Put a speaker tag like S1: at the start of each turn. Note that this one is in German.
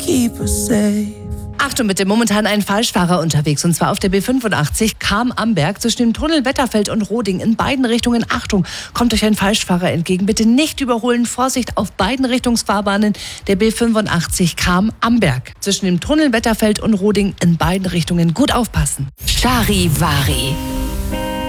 S1: keep us safe.
S2: Achtung bitte, momentan ein Falschfahrer unterwegs, und zwar auf der B85 Cham-Amberg zwischen dem Tunnel Wetterfeld und Roding in beiden Richtungen. Achtung, kommt euch ein Falschfahrer entgegen. Bitte nicht überholen, Vorsicht auf beiden Richtungsfahrbahnen der B85 Cham-Amberg zwischen dem Tunnel Wetterfeld und Roding in beiden Richtungen. Gut aufpassen.
S3: Charivari.